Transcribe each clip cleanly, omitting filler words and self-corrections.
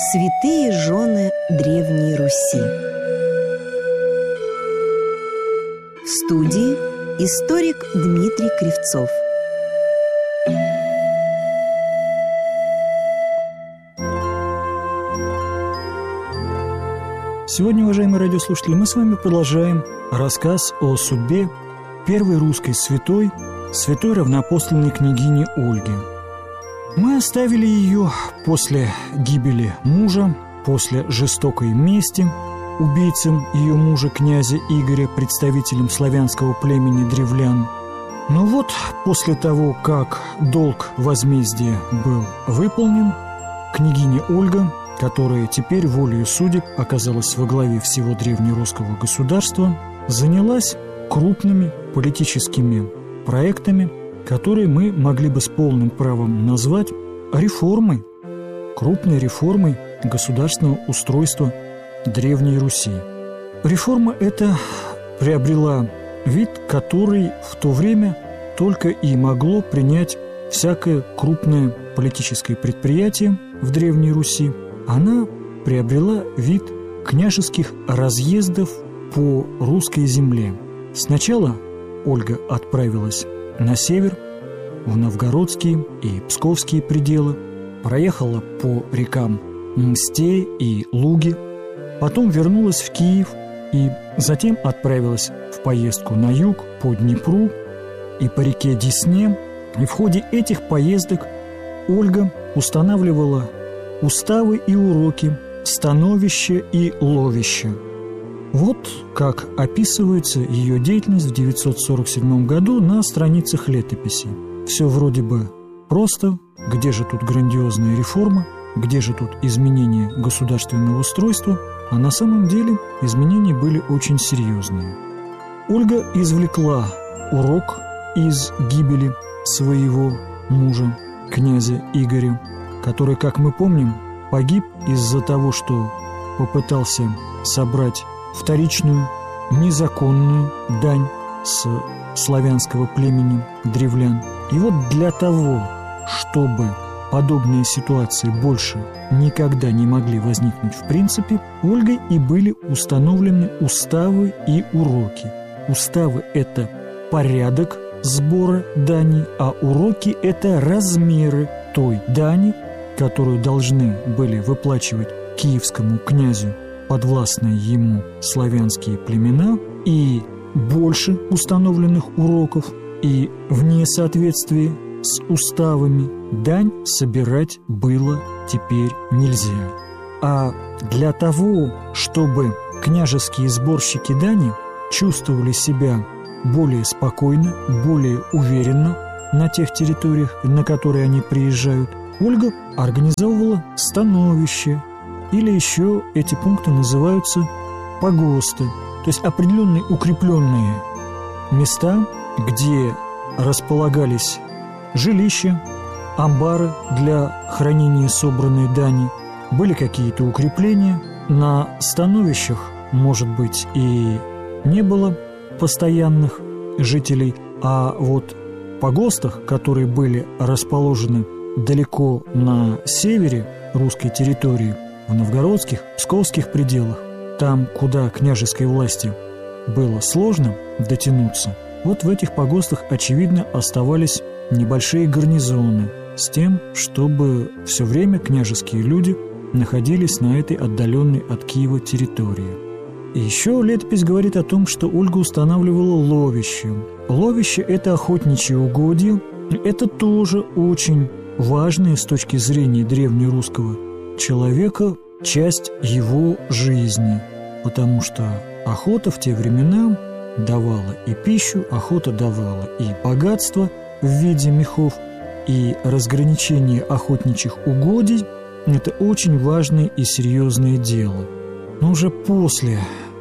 Святые жены Древней Руси. В студии историк Дмитрий Кривцов. Сегодня, уважаемые радиослушатели, мы с вами продолжаем рассказ о судьбе первой русской святой равноапостольной княгини Ольги. Мы оставили ее после гибели мужа, после жестокой мести убийцам ее мужа, князя Игоря, представителем славянского племени древлян. Но вот после того, как долг возмездия был выполнен, княгиня Ольга, которая теперь волею судеб оказалась во главе всего древнерусского государства, занялась крупными политическими проектами, которые мы могли бы с полным правом назвать реформой, крупной реформой государственного устройства Древней Руси. Реформа эта приобрела вид, который в то время только и могло принять всякое крупное политическое предприятие в Древней Руси. Она приобрела вид княжеских разъездов по русской земле. Сначала Ольга отправилась на север, в новгородские и псковские пределы, проехала по рекам Мсте и Луги, потом вернулась в Киев и затем отправилась в поездку на юг по Днепру и по реке Десне. И в ходе этих поездок Ольга устанавливала уставы и уроки, становища и ловища. Вот как описывается ее деятельность в 947 году на страницах летописи. Все вроде бы просто, где же тут грандиозная реформа, где же тут изменение государственного устройства, а на самом деле изменения были очень серьезные. Ольга извлекла урок из гибели своего мужа, князя Игоря, который, как мы помним, погиб из-за того, что попытался собрать вторичную, незаконную дань с славянского племени древлян. И вот для того, чтобы подобные ситуации больше никогда не могли возникнуть в принципе, Ольгой и были установлены уставы и уроки. Уставы – это порядок сбора дани, а уроки – это размеры той дани, которую должны были выплачивать киевскому князю подвластные ему славянские племена, и больше установленных уроков, и в несоответствии с уставами дань собирать было теперь нельзя. А для того, чтобы княжеские сборщики дани чувствовали себя более спокойно, более уверенно на тех территориях, на которые они приезжают, Ольга организовывала становища, или еще эти пункты называются погосты, то есть определенные укрепленные места, где располагались жилища, амбары для хранения собранной дани, были какие-то укрепления. На становищах, может быть, и не было постоянных жителей, а вот в погостах, которые были расположены далеко на севере русской территории, в новгородских, псковских пределах, там, куда княжеской власти было сложно дотянуться, вот в этих погостах, очевидно, оставались небольшие гарнизоны с тем, чтобы все время княжеские люди находились на этой отдаленной от Киева территории. И еще летопись говорит о том, что Ольга устанавливала ловище. Ловище – это охотничьи угодья. Это тоже очень важная с точки зрения древнерусского человека часть его жизни, потому что охота в те времена давала и пищу, охота давала и богатство в виде мехов, и разграничение охотничьих угодий – это очень важное и серьезное дело. Но уже после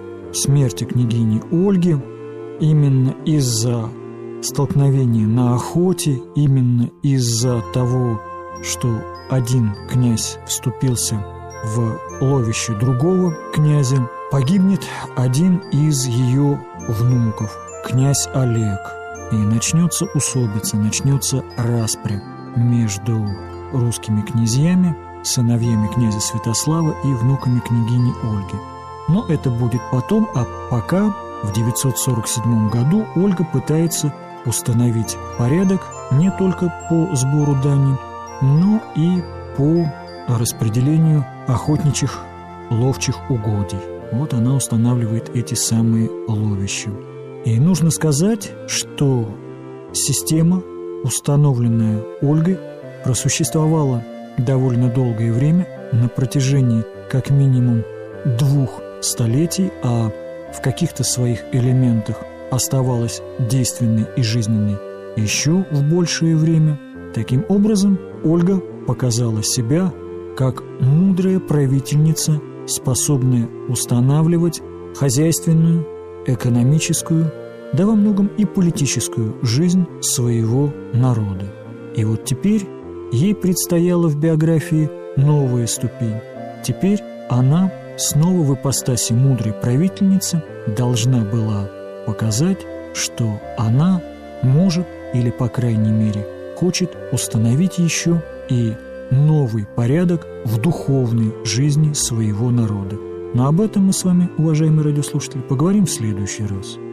смерти княгини Ольги, именно из-за столкновения на охоте, именно из-за того, что один князь вступился в ловище другого князя, погибнет один из ее внуков, князь Олег, и начнется усобица, начнется распря между русскими князьями сыновьями князя Святослава и внуками княгини Ольги. Но это будет потом, а пока в 947 году Ольга пытается установить порядок не только по сбору дани, но и по распределению охотничьих ловчих угодий. Вот она устанавливает эти самые ловища. И нужно сказать, что система, установленная Ольгой, просуществовала довольно долгое время, на протяжении как минимум 2 столетий, а в каких-то своих элементах оставалась действенной и жизненной еще в большее время. Таким образом, Ольга показала себя как мудрая правительница, способная устанавливать хозяйственную, экономическую, да во многом и политическую жизнь своего народа. И вот теперь ей предстояла в биографии новая ступень. Теперь она снова в ипостаси мудрой правительницы должна была показать, что она может, или, по крайней мере, хочет установить еще и новый порядок в духовной жизни своего народа. Но об этом мы с вами, уважаемые радиослушатели, поговорим в следующий раз.